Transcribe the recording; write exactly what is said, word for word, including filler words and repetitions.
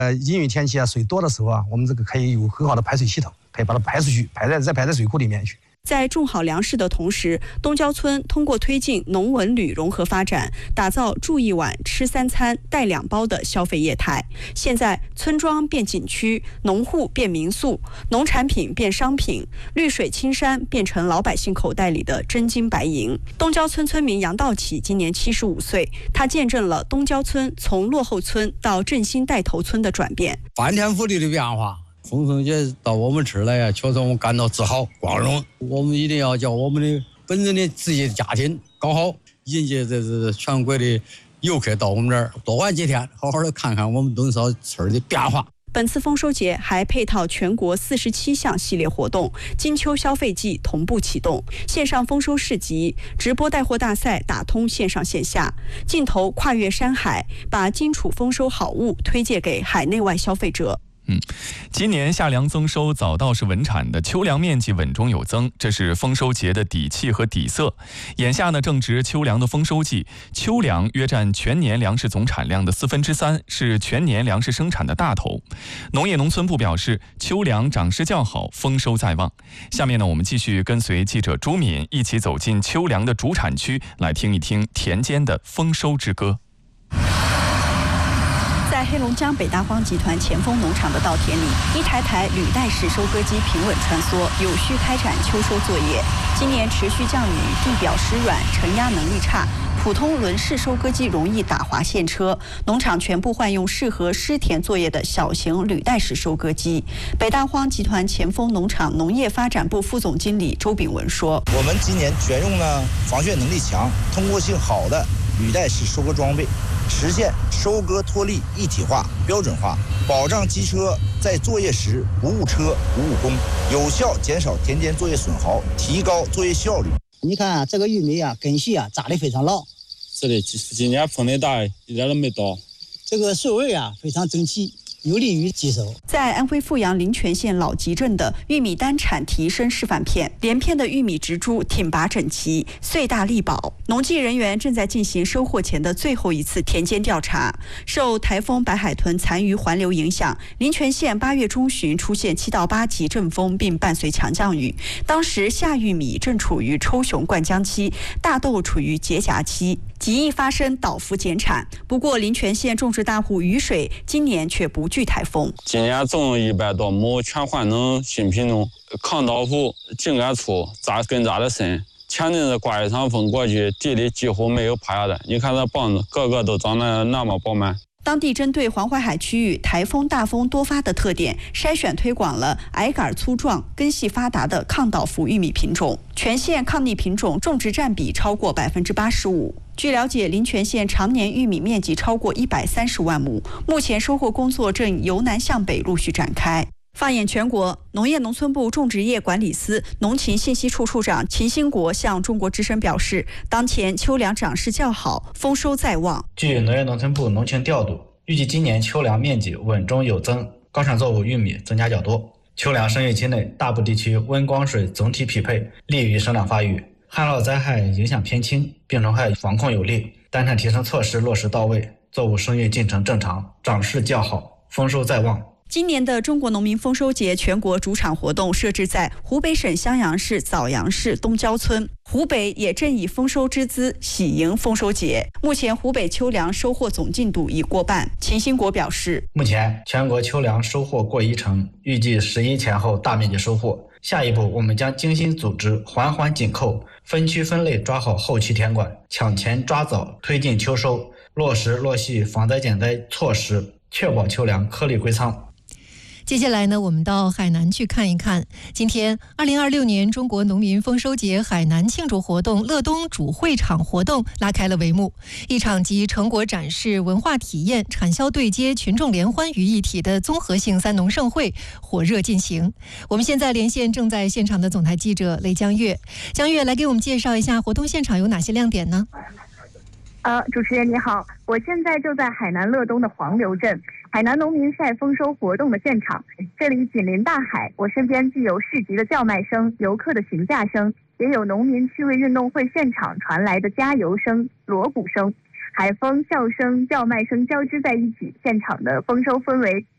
呃，阴雨天气啊，水多的时候啊，我们这个可以有很好的排水系统，可以把它排出去，排在再排在水库里面去。 在种好粮食的同时，东郊村通过推进农文旅融合发展，打造住一晚吃三餐带两包的消费业态。现在，村庄变景区，农户变民宿，农产品变商品，绿水青山变成老百姓口袋里的真金白银。东郊村村民杨道启今年七十五岁，他见证了东郊村从落后村到振兴带头村的转变， 翻天覆地的变化。丰收节到我们这儿来呀，确实我们感到自豪、光荣。我们一定要叫我们的本人的自己的家庭搞好，迎接这是全国的游客到我们这儿多玩几天，好好的看看我们东烧村的变化。 本次丰收节还配套全国四十七项系列活动，金秋消费季同步启动，线上丰收市集、直播带货大赛打通线上线下，镜头跨越山海，把荆楚丰收好物推介给海内外消费者。 嗯，今年夏粮增收，早稻是稳产的，秋粮面积稳中有增，这是丰收节的底气和底色。眼下呢，正值秋粮的丰收季，秋粮约占全年粮食总产量的四分之三，是全年粮食生产的大头。农业农村部表示，秋粮长势较好，丰收在望。下面呢，我们继续跟随记者朱敏一起走进秋粮的主产区，来听一听田间的丰收之歌。 在黑龙江北大荒集团前锋农场的稻田里，一台台履带式收割机平稳穿梭，有序开展秋收作业。今年持续降雨，地表湿软，承压能力差，普通轮式收割机容易打滑陷车，农场全部换用适合湿田作业的小型履带式收割机。北大荒集团前锋农场农业发展部副总经理周炳文说：“ 我们今年选用了防眩能力强、通过性好的履带式收割装备。”实现收割脱粒一体化、标准化，保障机车在作业时不误车、不误工，有效减少田间作业损耗，提高作业效率。 你看、啊、这个玉米啊，根系啊扎得非常牢。 是的，今年风力大，一点都没倒。 这个穗味啊非常整齐，有利于积收。 在安徽阜阳临泉县老集镇的玉米单产提升示范片，连片的玉米植株挺拔整齐，穗大力薄。农技人员正在进行收获前的最后一次田间调查。受台风白海豚残余环流影响，临泉县八月中旬出现七到八级阵风，并伴随强降雨。当时夏玉米正处于抽熊灌浆期，大豆处于结荚期，极易发生倒伏减产。不过临泉县种植大户雨水今年却不惧台风， 今年种一百多亩全换成新品种，抗倒伏、茎干粗、扎根扎得深。前阵子刮一场风过去，地里几乎没有趴下的。你看这棒子，个个都长得那么饱满。 当地针对黄淮海区域台风大风多发的特点，筛选推广了矮杆粗壮、根系发达的抗倒伏玉米品种。全县抗逆品种种植占比超过百分之八十五。据了解，临泉县常年玉米面积超过一百三十万亩，目前收获工作正由南向北陆续展开。放眼全国，农业农村部种植业管理司农禽信息处处长秦兴国向中国之声表示，当前秋粮长势较好，丰收在望。 据农业农村部农情调度，预计今年秋粮面积稳中有增，高产作物玉米增加较多。秋粮生育期内，大部地区温光水总体匹配，利于生长发育，旱涝灾害影响偏轻，病虫害防控有力，单产提升措施落实到位，作物生育进程正常，长势较好，丰收在望。 今年的中国农民丰收节全国主场活动设置在湖北省襄阳市枣阳市东郊村，湖北也正以丰收之姿喜迎丰收节。目前湖北秋粮收获总进度已过半。秦兴国表示， 目前全国秋粮收获过一成，预计十一前后大面积收获。下一步我们将精心组织，环环紧扣，分区分类抓好后期田管，抢前抓早推进秋收，落实落细防灾减灾措施，确保秋粮颗粒归仓。 接下来呢，我们到海南去看一看。今天，二零二六年中国农民丰收节海南庆祝活动乐东主会场活动拉开了帷幕。一场集成果展示、文化体验、产销对接、群众联欢于一体的综合性三农盛会火热进行。我们现在连线正在现场的总台记者雷江月，江月来给我们介绍一下活动现场有哪些亮点呢？ 呃，主持人你好，我现在就在海南乐东的黄流镇，海南农民晒丰收活动的现场。这里紧邻大海，我身边既有市集的叫卖声、游客的询价声，也有农民趣味运动会现场传来的加油声、锣鼓声，海风、笑声、叫卖声交织在一起，现场的丰收氛围